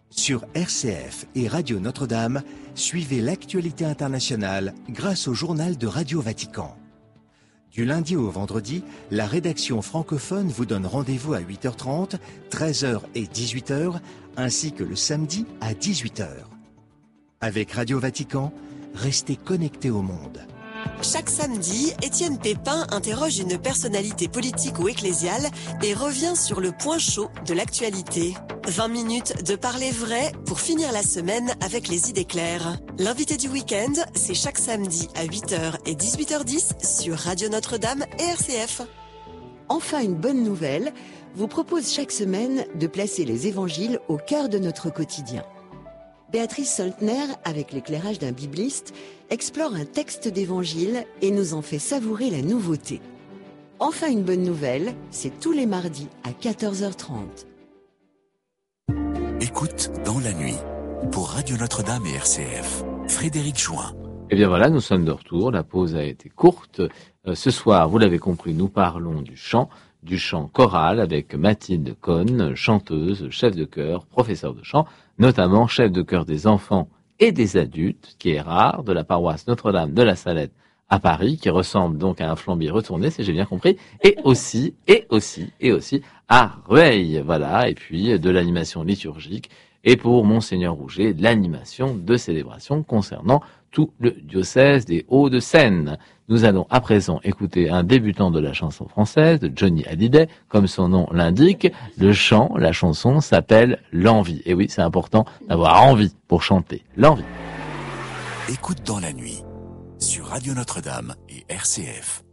Sur RCF et Radio Notre-Dame, suivez l'actualité internationale grâce au journal de Radio Vatican. Du lundi au vendredi, la rédaction francophone vous donne rendez-vous à 8h30, 13h et 18h, ainsi que le samedi à 18h. Avec Radio Vatican, restez connectés au monde. Chaque samedi, Étienne Pépin interroge une personnalité politique ou ecclésiale et revient sur le point chaud de l'actualité. 20 minutes de parler vrai pour finir la semaine avec les idées claires. L'invité du week-end, c'est chaque samedi à 8h et 18h10 sur Radio Notre-Dame et RCF. Enfin, une bonne nouvelle vous propose chaque semaine de placer les évangiles au cœur de notre quotidien. Béatrice Soltner, avec l'éclairage d'un bibliste, explore un texte d'évangile et nous en fait savourer la nouveauté. Enfin, une bonne nouvelle, c'est tous les mardis à 14h30. Écoute dans la nuit, pour Radio Notre-Dame et RCF, Frédéric Join. Et bien voilà, nous sommes de retour, la pause a été courte. Ce soir, vous l'avez compris, nous parlons du chant choral avec Mathilde Cohn, chanteuse, chef de chœur, professeur de chant, notamment chef de chœur des enfants et des adultes, qui est rare, de la paroisse Notre-Dame de la Salette à Paris, qui ressemble donc à un flambier retourné, si j'ai bien compris, et aussi à Rueil, voilà, et puis de l'animation liturgique, et pour Monseigneur Rouget, l'animation de célébration concernant tout le diocèse des Hauts-de-Seine. Nous allons à présent écouter un débutant de la chanson française, de Johnny Hallyday, comme son nom l'indique. Le chant, la chanson s'appelle L'Envie. Et oui, c'est important d'avoir envie pour chanter. L'Envie. Écoute dans la nuit, sur Radio Notre-Dame et RCF.